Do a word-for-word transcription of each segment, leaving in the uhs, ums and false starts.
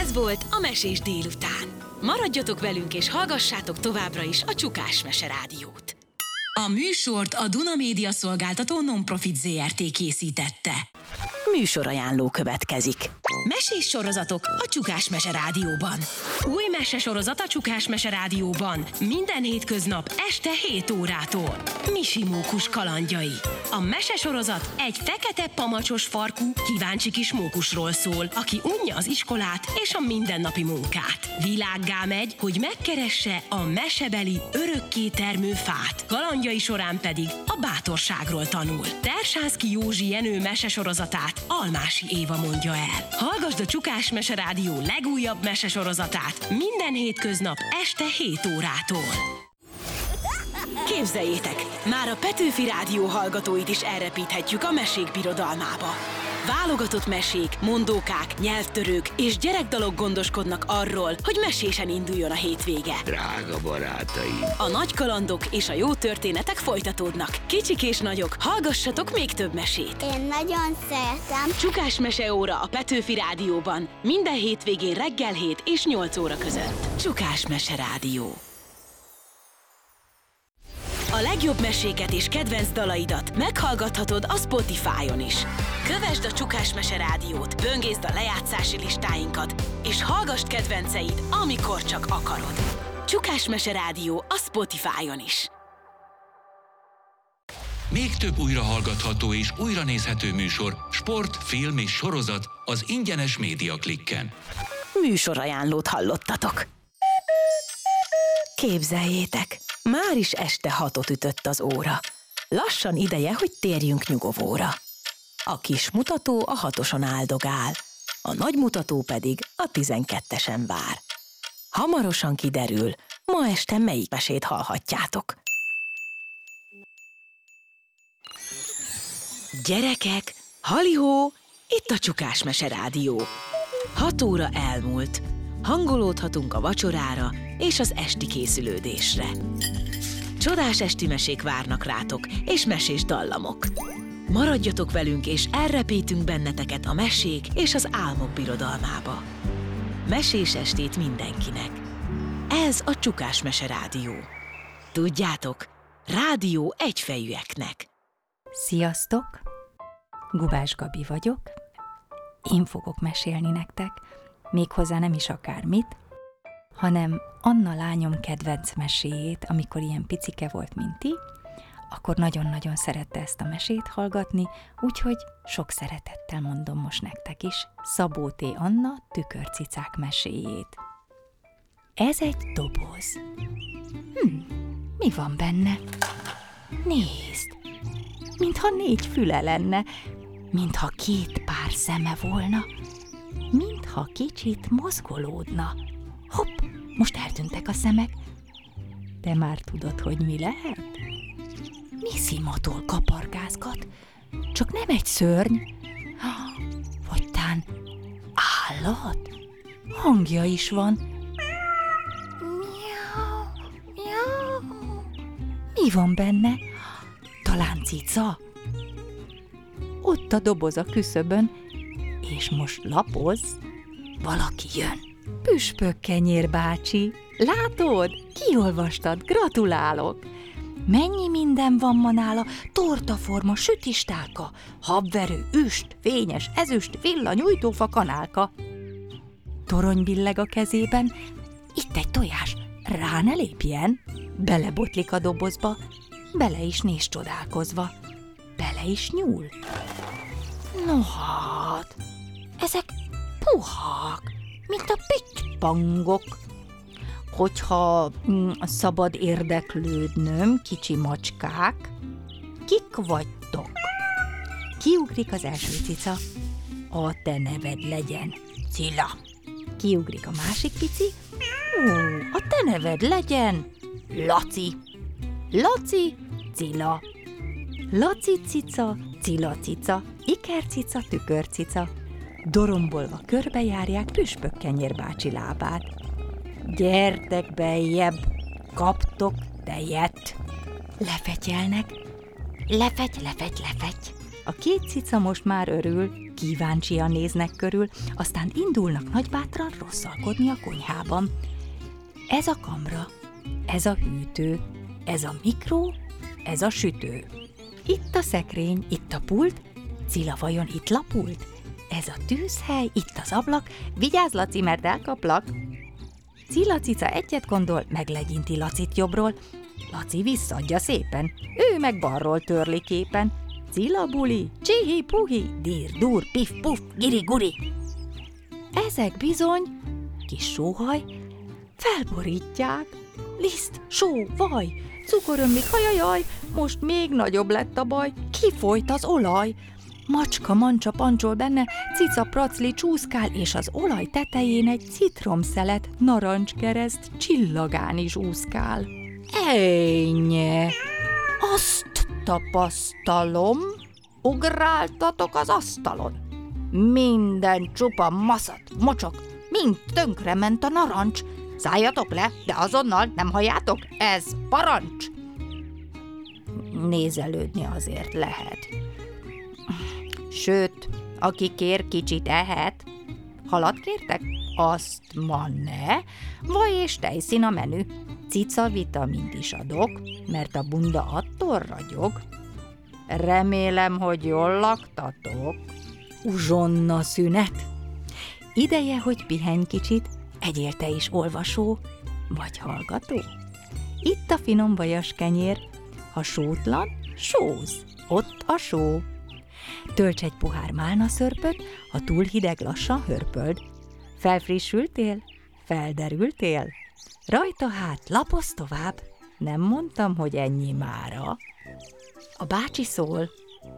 Ez volt a Mesés délután. Maradjatok velünk és hallgassátok továbbra is a Csukás Mese Rádiót. A műsort a Duna Média Szolgáltató Non-Profit zé er té készítette. Műsorajánló következik. Mesés sorozatok a Csukás Mese Rádióban. Új mesesorozat a Csukás Mese Rádióban. Minden hétköznap este hét órától. Misi mókus kalandjai. A mesesorozat egy fekete pamacsos farkú, kíváncsi kis mókusról szól, aki unja az iskolát és a mindennapi munkát. Világgá megy, hogy megkeresse a mesebeli örökké termő fát. Kalandjai során pedig a bátorságról tanul. Tersánszky Józsi Jenő mesesorozatát Almási Éva mondja el. Hallgasd a Csukás Mese Rádió legújabb mesesorozatát minden hétköznap este hét órától. Képzeljétek, már a Petőfi Rádió hallgatóit is elrepíthetjük a mesék birodalmába. Válogatott mesék, mondókák, nyelvtörők és gyerekdalok gondoskodnak arról, hogy mesésen induljon a hétvége. Drága barátaim! A nagy kalandok és a jó történetek folytatódnak. Kicsik és nagyok, hallgassatok még több mesét. Én nagyon szeretem. Csukás Meseóra a Petőfi Rádióban. Minden hétvégén reggel hét és nyolc óra között. Csukás Mese Rádió. A legjobb meséket és kedvenc dalaidat meghallgathatod a Spotify-on is. Kövesd a Csukás Mese Rádiót, böngészd a lejátszási listáinkat, és hallgass kedvenceid, amikor csak akarod. Csukás Mese Rádió a Spotify-on is. Még több újrahallgatható és újranézhető műsor, sport, film és sorozat az ingyenes Média Klikken. Műsorajánlót hallottatok. Képzeljétek, már is este hatot ütött az óra. Lassan ideje, hogy térjünk nyugovóra. A kis mutató a hatoson áldogál, a nagy mutató pedig a tizenkettesen vár. Hamarosan kiderül, ma este melyik mesét hallhatjátok. Gyerekek, halihó, itt a Csukás Mese Rádió. Hat óra elmúlt. Hangolódhatunk a vacsorára és az esti készülődésre. Csodás esti mesék várnak rátok, és mesés dallamok. Maradjatok velünk, és elrepítünk benneteket a mesék és az álmok birodalmába. Mesés estét mindenkinek. Ez a Csukás Mese Rádió. Tudjátok, rádió egyfejűeknek. Sziasztok! Gubás Gabi vagyok. Én fogok mesélni nektek, méghozzá nem is akármit, hanem Anna lányom kedvenc meséjét, amikor ilyen picike volt, mint ti, akkor nagyon-nagyon szerette ezt a mesét hallgatni, úgyhogy sok szeretettel mondom most nektek is Szabó T. Anna tükörcicák meséjét. Ez egy doboz. Hm, mi van benne? Nézd! Mintha négy füle lenne, mintha két pár szeme volna, mintha kicsit mozgolódna. Hopp, most eltűntek a szemek. Te már tudod, hogy mi lehet? Misszimatól kapargázgat, csak nem egy szörny, vagy tán állat. Hangja is van. Miau, miau. Mi van benne? Talán cica? Ott a doboz a küszöbön, és most lapoz, valaki jön. Püspökkenyér bácsi, látod? Kiolvastad, gratulálok! Mennyi minden van ma nála, tortaforma, sütistálka, habverő, üst, fényes, ezüst, villa, nyújtófa, kanálka. Torony billeg a kezében, itt egy tojás, rá ne lépjen. Belebotlik a dobozba, bele is néz csodálkozva, bele is nyúl. No hát, ezek puhák, mint a pittypangok. Hogyha mm, szabad érdeklődnöm, kicsi macskák, kik vagytok? Kiugrik az első cica, a te neved legyen Cilla. Kiugrik a másik pici, ó, a te neved legyen Laci. Laci, Cilla. Laci cica, Cilla cica, ikercica, tükörcica. Dorombolva körbejárják Püspökkenyér bácsi lábát. Gyertek beljebb, kaptok tejet. Lefetyelnek. Lefegy, lefegy, lefegy. A két cica most már örül, kíváncsian néznek körül, aztán indulnak nagybátran rosszalkodni a konyhában. Ez a kamra, ez a hűtő, ez a mikró, ez a sütő. Itt a szekrény, itt a pult, Cilla vajon itt lapult? Ez a tűzhely, itt az ablak, vigyázz, Laci, mert elkaplak. Cilla cica egyet gondol, meglegyinti Lacit jobbról, Laci visszaadja szépen, ő meg balról törli képen. Cilla buli, csihi-puhi, dír-dur, pif-puf, giri-guri. Ezek bizony, kis sóhaj, felborítják. Liszt, só, vaj, cukorömlik, hajajaj, most még nagyobb lett a baj, kifolyt az olaj. Macska mancsa pancsol benne, cica pracli csúszkál, és az olaj tetején egy citromszelet, narancskereszt csillagán is úszkál. Ejnye! Azt tapasztalom, ugráltatok az asztalon. Minden csupa maszat, mocsok, mind tönkrement a narancs. Szálljatok le, de azonnal, nem halljátok? Ez parancs! Nézelődni azért lehet. Sőt, aki kér, kicsit ehet. Halat kértek? Azt ma ne. Vaj és tejszín a menü. Cica vitamint is adok, mert a bunda attól ragyog. Remélem, hogy jól laktatok. Uzsonna szünet. Ideje, hogy pihenj kicsit, egyél te is olvasó, vagy hallgató. Itt a finom vajas kenyér, ha sótlan, sóz, ott a só. Tölts egy pohár málna szörpöt, ha túl hideg, lassan hörpöld. Felfrissültél? Felderültél? Rajta hát, lapozz tovább, nem mondtam, hogy ennyi mára. A bácsi szól,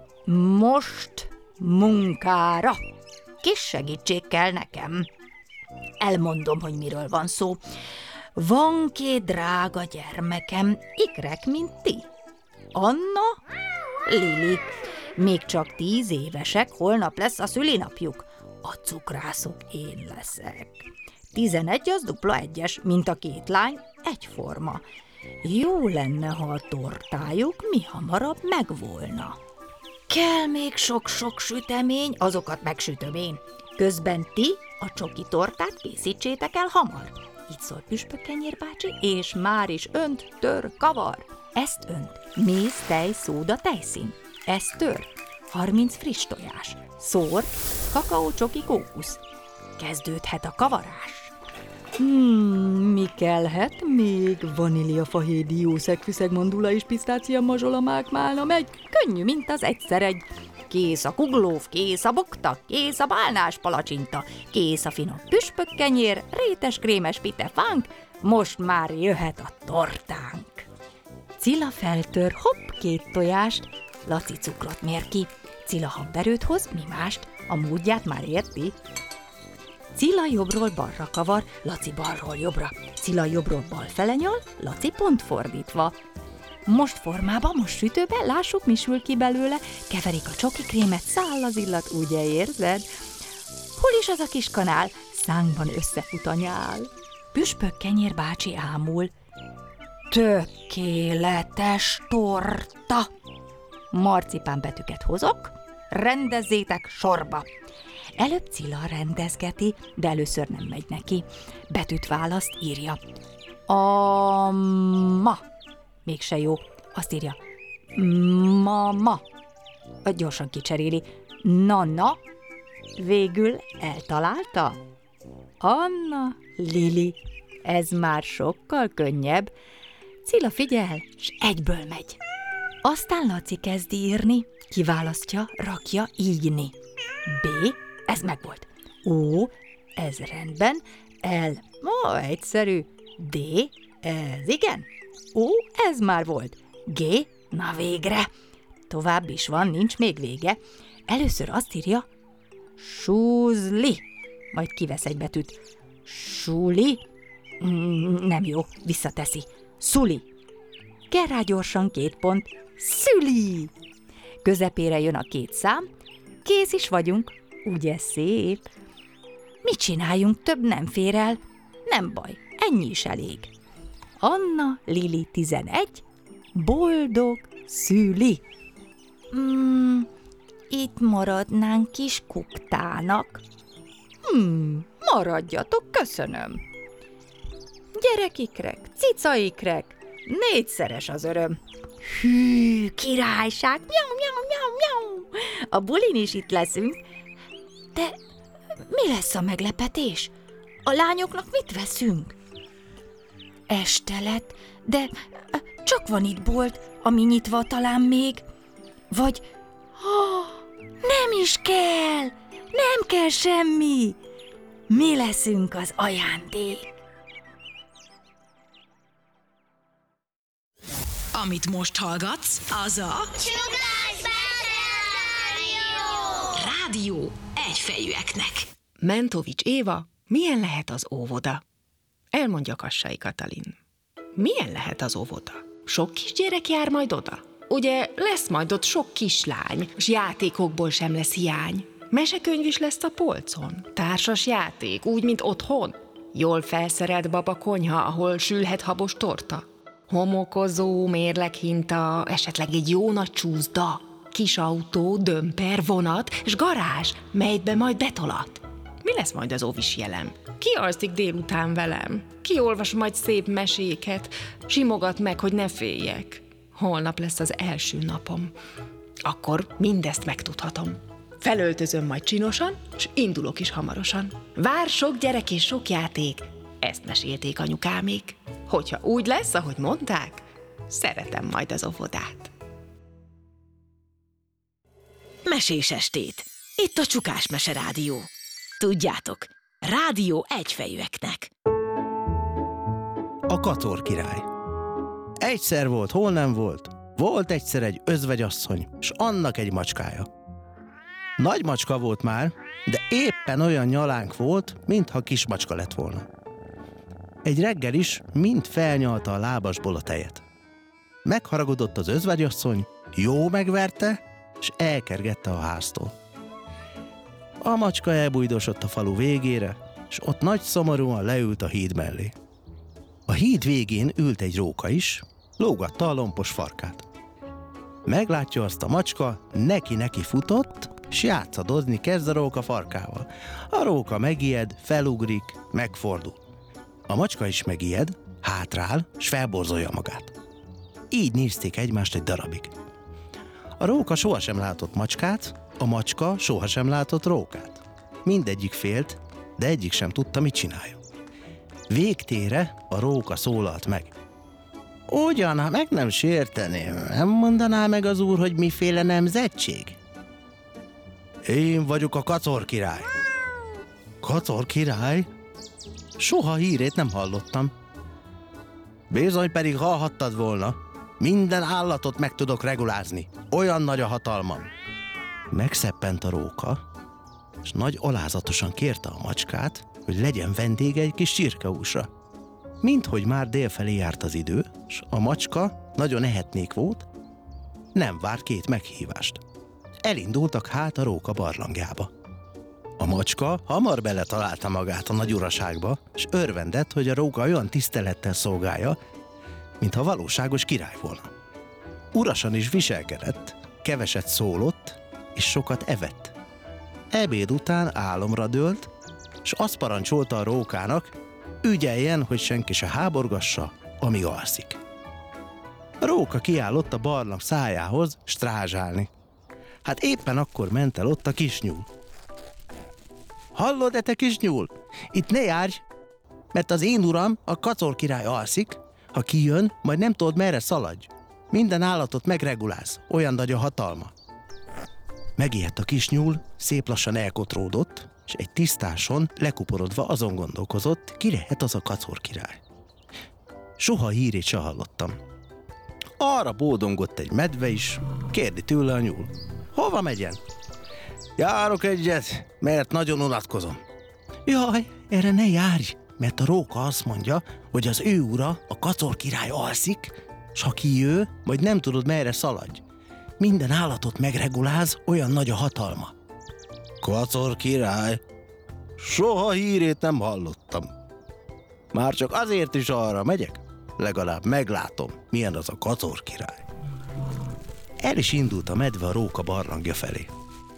most munkára, kis segítség kell nekem. Elmondom, hogy miről van szó. Van két drága gyermekem, ikrek, mint ti. Anna, Lili. Még csak tíz évesek, holnap lesz a szülinapjuk. A cukrászok én leszek. Tizenegy az dupla egyes, mint a két lány, egyforma. Jó lenne, ha a tortájuk mi hamarabb megvolna. Kell még sok-sok sütemény, azokat megsütöm én. Közben ti a csoki tortát készítsétek el hamar. Így szól Püspök Kenyér bácsi, és már is önt, tör, kavar. Ezt önt, méz, tej, szóda, tejszín. Ezt tör, harminc friss tojás. Szór, kakaó, csoki, kókusz. Kezdődhet a kavarás. Hmm, mi kellhet még? Vanília, fahéj, diószeg, füszeg, mandula és pisztácia, mazsola, mák, málna megy. Könnyű, mint az egyszer egy. Kész a kuglóf, kész a bokta, kész a bálnás palacsinta, kész a finom püspökkenyér, rétes krémes pitefánk, most már jöhet a tortánk. Cilla feltör, hopp, két tojást, Laci cukrot mér ki, Cilla habberőt hoz, mi mást, a módját már érti. Cilla jobbról balra kavar, Laci balról jobbra, Cilla jobbról bal fele nyal, Laci pont fordítva. Most formába, most sütőbe, lássuk, mi sül ki belőle, keverik a csoki krémet, száll az illat, ugye érzed? Hol is az a kis kanál? Szánkban összefut a nyál. Püspök Kenyér bácsi ámul. Tökéletes torta! Marcipánbetűket hozok, rendezzétek sorba. Előbb Cilla rendezgeti, de először nem megy neki. Betűt választ, írja. A ma. Mégse jó. Azt írja. Mama. Gyorsan kicseréli. Na-na. Végül eltalálta? Anna, Lili. Ez már sokkal könnyebb. Cilla figyel, s egyből megy. Aztán Laci kezdi írni, kiválasztja, rakja, ígyni. B, ez megvolt. O, ez rendben. L, ó, egyszerű. D, ez igen. O, ez már volt. G, na végre. Tovább is van, nincs még vége. Először azt írja, súzli. Majd kivesz egy betűt. Suli. Nem jó, visszateszi. Szuli. Kell rá gyorsan két pont. Szüli. Közepére jön a két szám. Kész is vagyunk. Ugye szép? Mit csináljunk, több nem fér el? Nem baj, ennyi is elég. Anna, Lili, tizenegy, boldog szüli. Mm, itt maradnánk kis kuktának? Hmm, maradjatok, köszönöm. Gyerekikrek, cicaikrek, négyszeres az öröm. Hű, királyság, miau, miau, miau, miau. A bulin is itt leszünk. De mi lesz a meglepetés? A lányoknak mit veszünk? Este lett, de csak van itt bolt, ami nyitva talán még. Vagy oh, nem is kell, nem kell semmi. Mi leszünk az ajándék? Amit most hallgatsz, az a Csukás Rádió! Rádió egyfejűeknek. Mentovics Éva, milyen lehet az óvoda? Elmondja Kassai Katalin. Milyen lehet az óvoda? Sok kisgyerek jár majd oda? Ugye lesz majd ott sok kislány, s játékokból sem lesz hiány. Mesekönyv is lesz a polcon, társas játék, úgy, mint otthon. Jól felszerelt baba konyha, ahol sülhet habos torta. Homokozó, mérleghinta, esetleg egy jó nagy csúszda. Kis autó, dömper, vonat, s garázs, melybe majd betolat. Mi lesz majd az óvis jelem? Ki alszik délután velem? Ki olvas majd szép meséket? Simogat meg, hogy ne féljek. Holnap lesz az első napom. Akkor mindezt megtudhatom. Felöltözöm majd csinosan, s indulok is hamarosan. Vár sok gyerek és sok játék, ezt mesélték anyukámék. Hogyha úgy lesz, ahogy mondták, szeretem majd az óvodát. Mesés estét. Itt a Csukás Mese Rádió. Tudjátok, rádió egyfejűeknek. A Kacor király. Egyszer volt, hol nem volt. Volt egyszer egy özvegyasszony, s annak egy macskája. Nagy macska volt már, de éppen olyan nyalánk volt, mintha kis macska lett volna. Egy reggel is mind felnyalta a lábasból a tejet. Megharagudott az özvegyasszony, jó megverte, és elkergette a háztól. A macska elbújdosott a falu végére, és ott nagy szomorúan leült a híd mellé. A híd végén ült egy róka is, lógatta a lompos farkát. Meglátja azt a macska, neki-neki futott, s játszadozni kezd a róka farkával. A róka megijed, felugrik, megfordul. A macska is megijed, hátrál, s felborzolja magát. Így nézték egymást egy darabig. A róka sohasem látott macskát, a macska sohasem látott rókát. Mindegyik félt, de egyik sem tudta, mit csináljon. Végtére a róka szólalt meg. Ugyan, ha meg nem sérteném, nem mondaná meg az úr, hogy miféle nemzetség? Én vagyok a Kacor király. Kacor király? Soha hírét nem hallottam. Bizony pedig hallhattad volna. Minden állatot meg tudok regulázni. Olyan nagy a hatalmam. Megszeppent a róka, és nagy alázatosan kérte a macskát, hogy legyen vendége egy kis csirkehúsra. Minthogy már délfelé járt az idő, s a macska nagyon ehetnék volt, nem várt két meghívást. Elindultak hát a róka barlangjába. A macska hamar beletalálta magát a nagy uraságba, és örvendett, hogy a róka olyan tisztelettel szolgálja, mintha valóságos király volna. Urasan is viselkedett, keveset szólott, és sokat evett. Ebéd után álomra dőlt, s azt parancsolta a rókának, ügyeljen, hogy senki se háborgassa, amíg alszik. A róka kiállott a barlang szájához strázsálni. Hát éppen akkor ment el ott a kisnyúl. Hallod-e, te kisnyúl? Itt ne járj, mert az én uram, a Kacor király alszik, ha kijön, majd nem tudod, merre szaladj. Minden állatot megregulálsz, olyan nagy a hatalma. Megijedt a kisnyúl, szép lassan elkotródott, és egy tisztáson lekuporodva azon gondolkozott, ki lehet az a Kacor király. Soha hírét se hallottam. Arra bódongott egy medve is, kérdi tőle a nyúl. Hova megyen? Járok egyet, mert nagyon unatkozom. Jaj, erre ne járj, mert a róka azt mondja, hogy az ő ura, a Kacor király alszik, s ha kijő, majd nem tudod, merre szaladj. Minden állatot megregulálsz, olyan nagy a hatalma. Kacor király? Soha hírét nem hallottam. Már csak azért is arra megyek, legalább meglátom, milyen az a Kacor király. El is indult a medve a róka barlangja felé.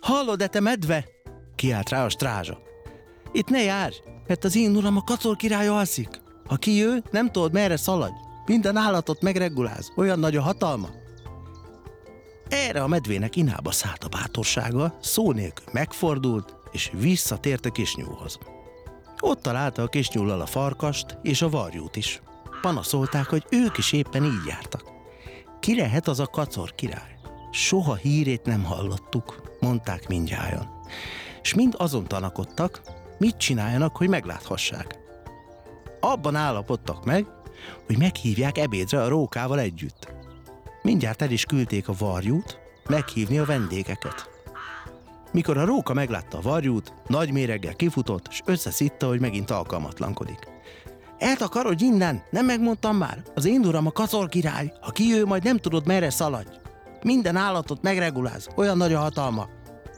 Hallod-e, te medve? Kiált rá a strázsa. Itt ne járj, mert az én uram a kacor király alszik. Ha kijő, nem tudod, merre szaladj. Minden állatot megreguláz, olyan nagy a hatalma. Erre a medvének inába szállt a bátorsága, szó nélkül megfordult, és visszatért a kisnyúlhoz. Ott találta a kisnyúllal a farkast és a varjút is. Panaszolták, hogy ők is éppen így jártak. Ki lehet az a kacor király? Soha hírét nem hallottuk, mondták mindnyájan. És mind azon tanakodtak, mit csináljanak, hogy megláthassák. Abban állapodtak meg, hogy meghívják ebédre a rókával együtt. Mindjárt el is küldték a varjút meghívni a vendégeket. Mikor a róka meglátta a varjút, nagy méreggel kifutott, és összeszitta, hogy megint alkalmatlankodik. Eltakarodj innen, nem megmondtam már? Az én uram a kacor király, ha kijő, majd nem tudod, merre szaladj. Minden állatot megreguláz, olyan nagy a hatalma.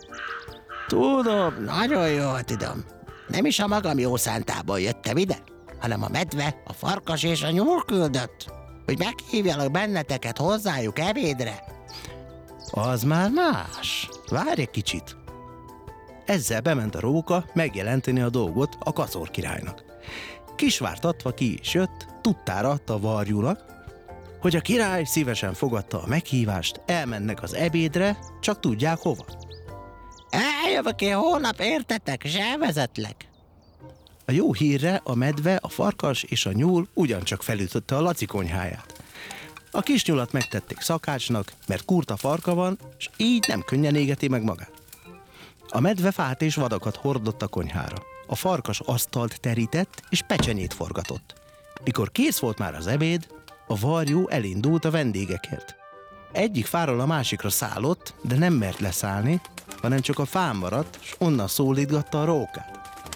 Tudom, nagyon jól tudom. Nem is a magam jó szántából jöttem ide, hanem a medve, a farkas és a nyúl küldött, hogy meghívjalak benneteket hozzájuk ebédre. Az már más. Várj egy kicsit. Ezzel bement a róka megjelenteni a dolgot a kacor királynak. Kisvártatva ki is jött, tudtára adta a varjúnak, hogy a király szívesen fogadta a meghívást, elmennek az ebédre, csak tudják hova. Eljövök én holnap, értetek, és elvezetlek. A jó hírre a medve, a farkas és a nyúl ugyancsak felütötte a Laci konyháját. A kis nyulat megtették szakácsnak, mert kurta farka van, és így nem könnyen égeti meg magát. A medve fát és vadakat hordott a konyhára. A farkas asztalt terített és pecsenyét forgatott. Mikor kész volt már az ebéd, a varjú elindult a vendégekért. Egyik fáról a másikra szállott, de nem mert leszállni, hanem csak a fán maradt, és onnan szólítgatta a rókát.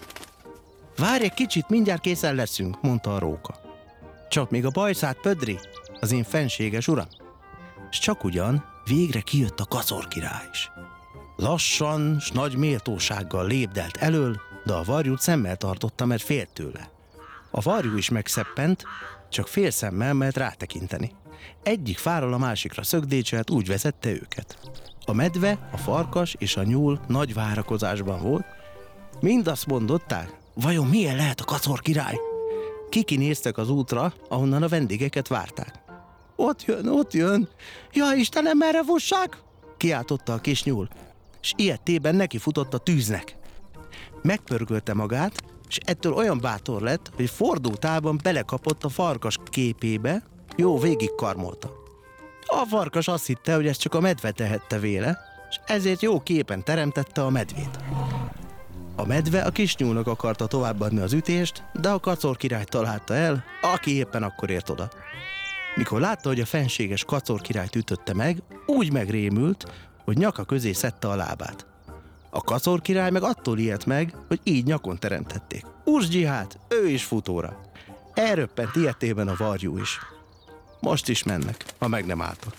Várj egy kicsit, mindjárt készen leszünk, mondta a róka. Csak még a bajszát, Pödri, az én fenséges uram. És csak ugyan végre kijött a kacor király is. Lassan s nagy méltósággal lépdelt elől, de a varjút szemmel tartotta, mert félt tőle. A varjú is megszeppent, csak fél szemmel mert rátekinteni. Egyik fáról a másikra szögdécselt, úgy vezette őket. A medve, a farkas és a nyúl nagy várakozásban volt. Mind azt mondották, vajon milyen lehet a kacor király? Kiki néztek az útra, ahonnan a vendégeket várták. Ott jön, ott jön! Ja, Istenem, merre fussak? Kiáltotta a kis nyúl, és ilyettében neki futott a tűznek. Megpörkölte magát, és ettől olyan bátor lett, hogy fordultában belekapott a farkas képébe, jó végig karmolta. A farkas azt hitte, hogy ez csak a medve tehette véle, és ezért jó képen teremtette a medvét. A medve a kis nyúlnak akarta továbbadni az ütést, de a kacor király találta el, aki éppen akkor ért oda. Mikor látta, hogy a fenséges kacor királyt ütötte meg, úgy megrémült, hogy nyaka közé szedte a lábát. A kacor király meg attól ijedt meg, hogy így nyakon teremtették. Usgyi hát, ő is futóra. Elröppent ilyetében a varjú is. Most is mennek, ha meg nem álltak.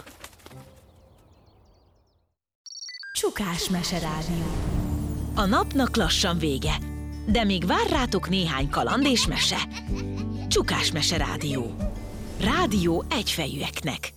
Csukás meserádió. A napnak lassan vége, de még vár rátok néhány kaland és mese. Csukás meserádió. Rádió egyfejűeknek.